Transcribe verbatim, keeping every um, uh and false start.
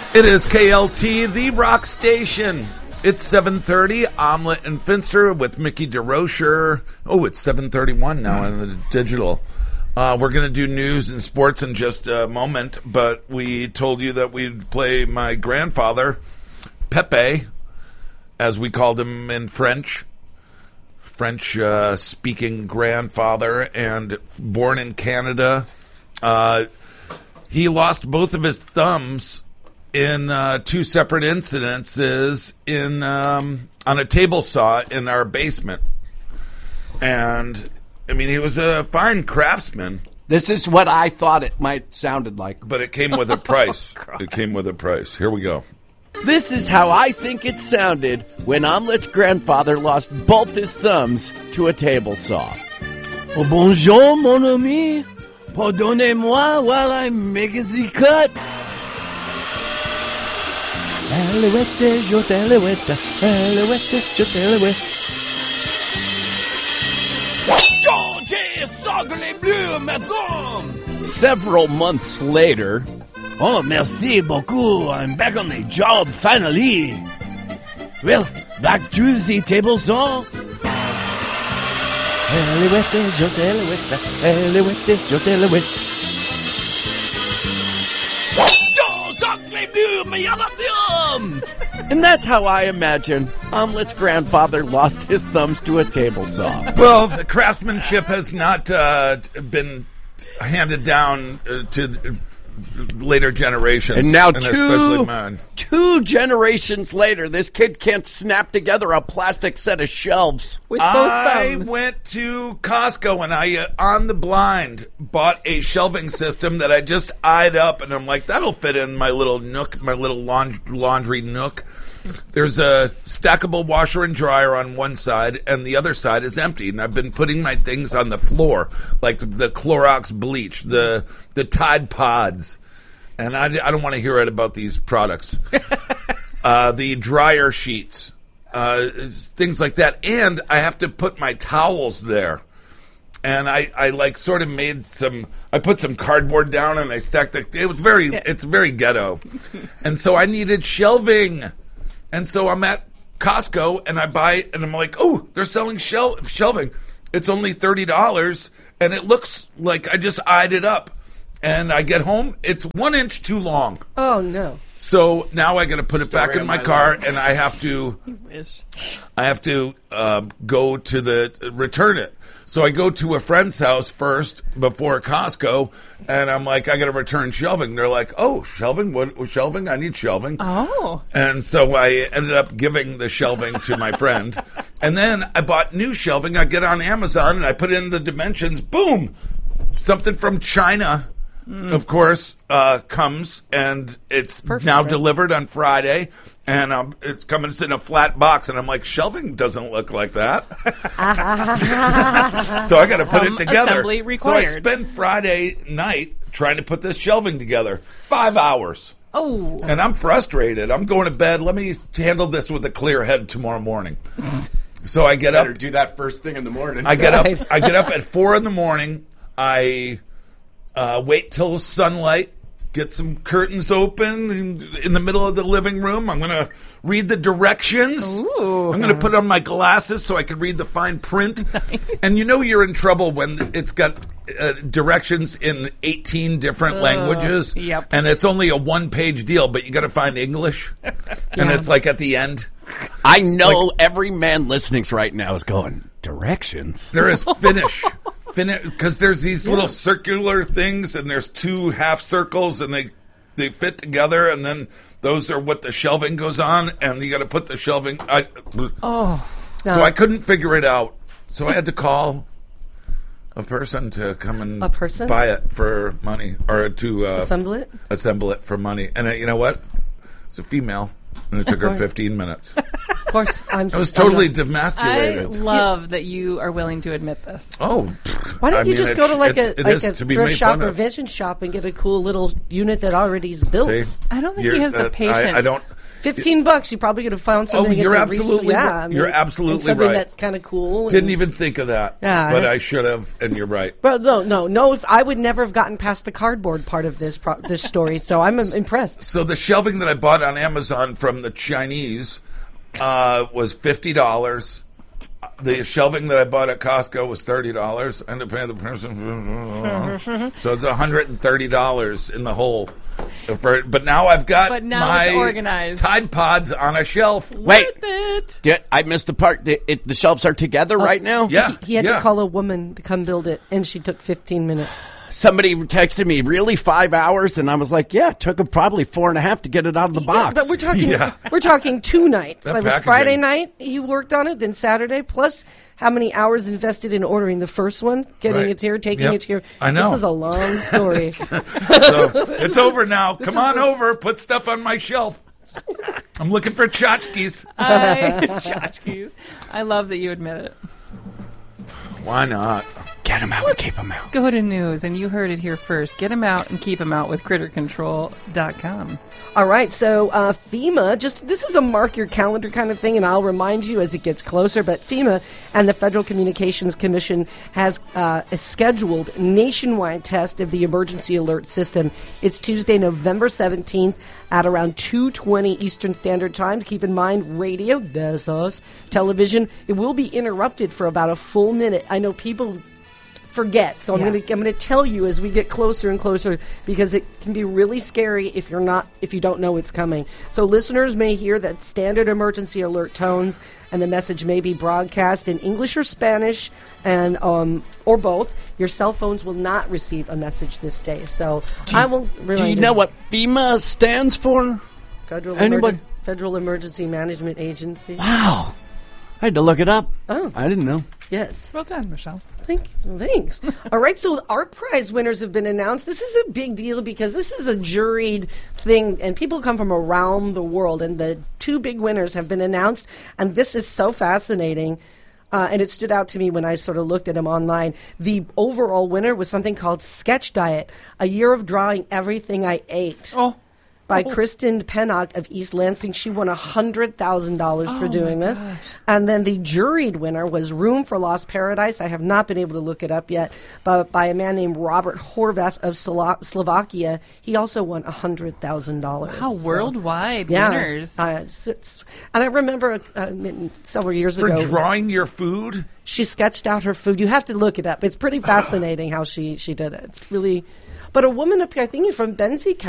It is K L T, the rock station. It's seven thirty, Omelet and Finster with Mickey DeRocher. Oh, it's seven thirty-one now in the digital. Uh, we're going to do news and sports in just a moment, but we told you that we'd play my grandfather, Pepe, as we called him in French. French-speaking uh, grandfather, and born in Canada. Uh, he lost both of his thumbs in uh, two separate incidences in um, on a table saw in our basement. And, I mean, he was a fine craftsman. This is what I thought it might sounded like. But it came with a price. oh, it came with a price. Here we go. This is how I think it sounded when Omelet's grandfather lost both his thumbs to a table saw. Oh, bonjour, mon ami. Pardonnez-moi while I'm making the cut. Alouette, je t'alouette. Alouette, je t'alouette. Oh, j'ai sanglé bleu, madame. Several months later... Oh, merci beaucoup. I'm back on the job, finally. Well, back to the table saw. Alouette, je t'alouette. Alouette, je t'alouette. Oh, sacré bleu, madame. And that's how I imagine Omelet's grandfather lost his thumbs to a table saw. Well, the craftsmanship has not uh, been handed down uh, to... later generations. And now and two, two generations later, this kid can't snap together a plastic set of shelves. With both I thumbs. went to Costco and I, uh, on the blind, bought a shelving system that I just eyed up, and I'm like, that'll fit in my little nook, my little laundry, laundry nook. There's a stackable washer and dryer on one side, and the other side is empty. And I've been putting my things on the floor, like the Clorox bleach, the the Tide Pods. And I, I don't want to hear it about these products. uh, the dryer sheets, uh, things like that. And I have to put my towels there. And I, I like sort of made some, I put some cardboard down and I stacked it. It was very, it's very ghetto. And so I needed shelving. And so I'm at Costco, and I buy it, and I'm like, oh, they're selling shel- shelving. It's only thirty dollars, and it looks like I just eyed it up. And I get home, it's one inch too long. Oh, no. So now I got to put it back in my, my car, life. and I have to, You wish. I have to uh, go to the, uh, return it. So I go to a friend's house first before Costco, and I'm like, I got to return shelving. They're like, oh, shelving? What shelving? I need shelving. Oh. And so I ended up giving the shelving to my friend. And then I bought new shelving. I get on Amazon, and I put in the dimensions. Boom! Something from China, mm. of course, uh, comes, and it's Perfect, now right? delivered on Friday. And um, it's coming in a flat box, and I'm like, shelving doesn't look like that. So I got to put Some it together. assembly required. So I spend Friday night trying to put this shelving together. Five hours. Oh. And I'm frustrated. I'm going to bed. Let me handle this with a clear head tomorrow morning. So I get Better up. do that first thing in the morning. I get Right. up. I get up at four in the morning. I uh, wait till sunlight. Get some curtains open in, in the middle of the living room. I'm going to read the directions. Ooh. I'm going to put on my glasses so I can read the fine print. Nice. And you know you're in trouble when it's got uh, directions in eighteen different uh, languages. Yep. And it's only a one-page deal, but you got to find English. And Yeah. it's like at the end. I know like, every man listening right now is going, directions? There is Finnish. Because there's these yeah. little circular things, and there's two half circles, and they they fit together, and then those are what the shelving goes on, and you got to put the shelving. I, oh, no. So I couldn't figure it out. So I had to call a person to come and a person? buy it for money, or to uh, assemble it, assemble it for money. And uh, you know what? It's a female. And it took her fifteen minutes. Of course, I'm. I was totally demasculated. I love that you are willing to admit this. Oh, why don't I you mean, just go to like a, it like a to be thrift made shop fun or of. vintage shop and get a cool little unit that already is built? See? I don't think You're, he has the uh, patience. I, I don't. Fifteen bucks, you probably could have found Oh, something. you're at the absolutely resale- right. yeah, I mean, You're and absolutely something right. that's kind of cool. Didn't and- even think of that. Yeah, but I- I should have, and you're right. But no, no, no. If I would never have gotten past the cardboard part of this pro- this story, so I'm im- impressed. So the shelving that I bought on Amazon from the Chinese uh, was fifty dollars. The shelving that I bought at Costco was thirty dollars, and to pay the person, so it's one hundred and thirty dollars in the hole. For, but now I've got But now my it's organized. Tide Pods on a shelf. Wait, With it. did, I missed the part. The, it, the shelves are together right now? Yeah, He had yeah. to call a woman to come build it, and she took fifteen minutes. Somebody texted me, really, five hours? And I was like, yeah, it took them probably four and a half to get it out of the box. But we're talking, Yeah. we're talking two nights. That That was packaging. Friday night. He worked on it, then Saturday. Plus, how many hours invested in ordering the first one, getting Right. it here, taking Yep. it here. I know. This is a long story. So it's over now. Come is on a- over. Put stuff on my shelf. I'm looking for tchotchkes. I, tchotchkes. I love that you admit it. Why not? Get them out and keep them out. Go to news, and you heard it here first. Get them out and keep them out with critter control dot com. All right, so uh, FEMA, just this is a mark your calendar kind of thing, and I'll remind you as it gets closer. But FEMA and the Federal Communications Commission has uh, a scheduled nationwide test of the emergency alert system. It's Tuesday, November seventeenth at around two twenty Eastern Standard Time. Keep in mind, radio, that's us, television, it will be interrupted for about a full minute. I know people forget. So I'm Yes. going to I'm going to tell you as we get closer and closer, because it can be really scary if you're not if you don't know it's coming. So listeners may hear that standard emergency alert tones, and the message may be broadcast in English or Spanish, and um, or both. Your cell phones will not receive a message this day. So I will. Do you remind know what FEMA stands for? Federal anybody- Emergen- Federal Emergency Management Agency? Wow. I had to look it up. Oh. I didn't know. Yes. Well done, Michelle. Thank you. Thanks. All right, so the Art Prize winners have been announced. This is a big deal because this is a juried thing, and people come from around the world, and the two big winners have been announced, and this is so fascinating. Uh, and it stood out to me when I sort of looked at them online. The overall winner was something called Sketch Diet, a year of drawing everything I ate. Oh. By Kristen Pennock of East Lansing. She won one hundred thousand dollars for Oh, doing my this. gosh. And then the juried winner was Room for Lost Paradise. I have not been able to look it up yet, but by a man named Robert Horvath of Slo- Slovakia. He also won one hundred thousand dollars. How worldwide Yeah. winners. Uh, it's- it's- and I remember uh, several years For ago, drawing your food? she sketched out her food. You have to look it up. It's pretty fascinating how she, she did it. It's really... But a woman up here, I think from Benzie County,